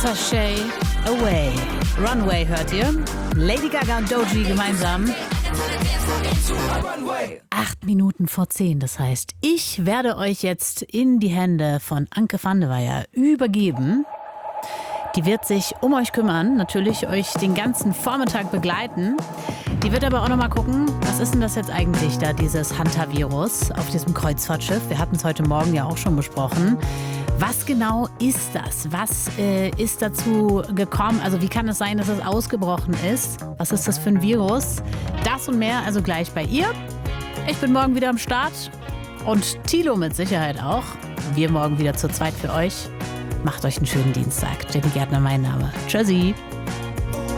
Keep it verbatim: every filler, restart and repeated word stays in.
Sashay Away. Runway hört ihr. Lady Gaga und Doji gemeinsam. Acht Minuten vor zehn, das heißt, ich werde euch jetzt in die Hände von Anke van de Weyer übergeben. Die wird sich um euch kümmern, natürlich euch den ganzen Vormittag begleiten. Die wird aber auch noch mal gucken, was ist denn das jetzt eigentlich da, dieses Hantavirus auf diesem Kreuzfahrtschiff? Wir hatten es heute Morgen ja auch schon besprochen. Was genau ist das? Was äh, ist dazu gekommen? Also wie kann es sein, dass es ausgebrochen ist? Was ist das für ein Virus? Das und mehr also gleich bei ihr. Ich bin morgen wieder am Start und Thilo mit Sicherheit auch. Wir morgen wieder zu zweit für euch. Macht euch einen schönen Dienstag. Jenny Gärtner mein Name. Tschüssi.